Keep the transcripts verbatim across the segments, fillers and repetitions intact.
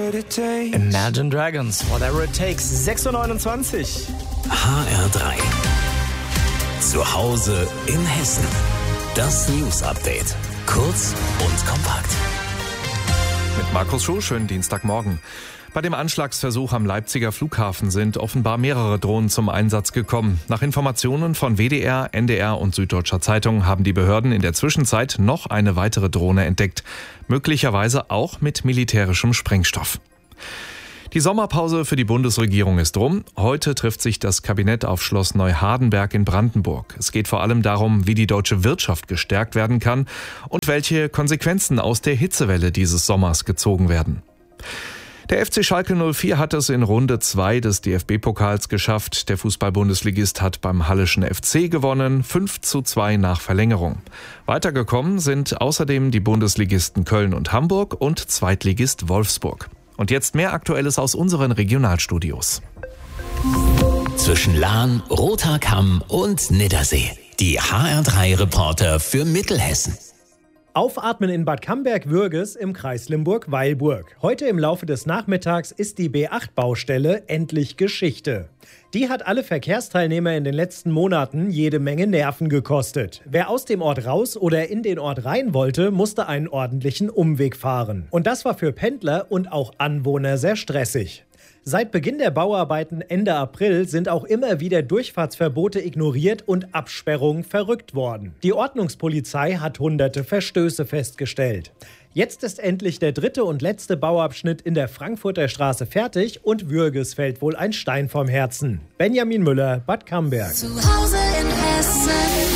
Imagine Dragons, Whatever It Takes, sechs Uhr neunundzwanzig. H R drei. Zu Hause in Hessen. Das News Update. Kurz und kompakt. Mit Markus Schuh, schönen Dienstagmorgen. Bei dem Anschlagsversuch am Leipziger Flughafen sind offenbar mehrere Drohnen zum Einsatz gekommen. Nach Informationen von W D R, N D R und Süddeutscher Zeitung haben die Behörden in der Zwischenzeit noch eine weitere Drohne entdeckt. Möglicherweise auch mit militärischem Sprengstoff. Die Sommerpause für die Bundesregierung ist rum. Heute trifft sich das Kabinett auf Schloss Neuhardenberg in Brandenburg. Es geht vor allem darum, wie die deutsche Wirtschaft gestärkt werden kann und welche Konsequenzen aus der Hitzewelle dieses Sommers gezogen werden. Der F C Schalke null vier hat es in Runde zwei des D F B-Pokals geschafft. Der Fußball-Bundesligist hat beim Halleschen F C gewonnen, fünf zu zwei nach Verlängerung. Weitergekommen sind außerdem die Bundesligisten Köln und Hamburg und Zweitligist Wolfsburg. Und jetzt mehr Aktuelles aus unseren Regionalstudios. Zwischen Lahn, Roter Kamm und Niddersee. Die H R drei Reporter für Mittelhessen. Aufatmen in Bad Camberg-Würges im Kreis Limburg-Weilburg. Heute im Laufe des Nachmittags ist die B acht Baustelle endlich Geschichte. Die hat alle Verkehrsteilnehmer in den letzten Monaten jede Menge Nerven gekostet. Wer aus dem Ort raus oder in den Ort rein wollte, musste einen ordentlichen Umweg fahren. Und das war für Pendler und auch Anwohner sehr stressig. Seit Beginn der Bauarbeiten Ende April sind auch immer wieder Durchfahrtsverbote ignoriert und Absperrungen verrückt worden. Die Ordnungspolizei hat hunderte Verstöße festgestellt. Jetzt ist endlich der dritte und letzte Bauabschnitt in der Frankfurter Straße fertig und Würges fällt wohl ein Stein vom Herzen. Benjamin Müller, Bad Camberg. Zu Hause in Hessen.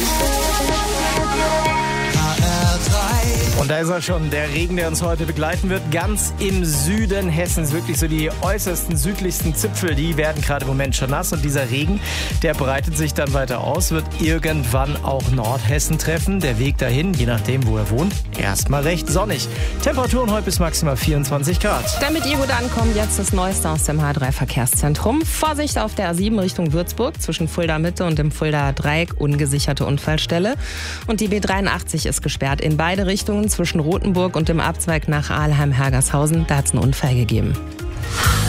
Und da ist er schon, der Regen, der uns heute begleiten wird, ganz im Süden Hessens. Wirklich so die äußersten, südlichsten Zipfel, die werden gerade im Moment schon nass. Und dieser Regen, der breitet sich dann weiter aus, wird irgendwann auch Nordhessen treffen. Der Weg dahin, je nachdem, wo er wohnt, erstmal recht sonnig. Temperaturen heute bis maximal vierundzwanzig Grad. Damit ihr gut ankommt, jetzt das Neueste aus dem H drei Verkehrszentrum. Vorsicht auf der A sieben Richtung Würzburg, zwischen Fulda Mitte und dem Fulda Dreieck, ungesicherte Unfallstelle. Und die B dreiundachtzig ist gesperrt in beide Richtungen, zwischen Rothenburg und dem Abzweig nach Aalheim-Hergershausen. Da hat es einen Unfall gegeben.